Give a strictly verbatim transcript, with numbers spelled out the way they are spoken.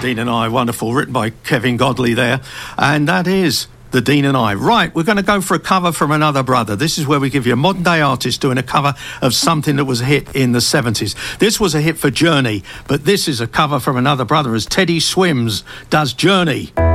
Dean and I, wonderful, written by Kevin Godley there. And that is The Dean and I. Right, we're going to go for a cover from another brother. This is where we give you a modern-day artist doing a cover of something that was a hit in the seventies. This was a hit for Journey, but this is a cover from another brother as Teddy Swims does Journey.